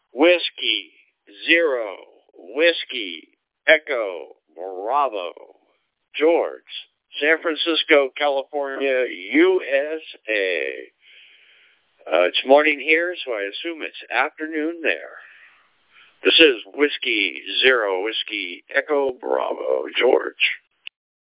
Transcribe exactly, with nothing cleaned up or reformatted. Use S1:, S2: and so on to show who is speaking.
S1: Whiskey Zero Whiskey Echo Bravo George, San Francisco, California, U S A. Uh, it's morning here, so I assume it's afternoon there. This is Whiskey Zero Whiskey Echo Bravo George.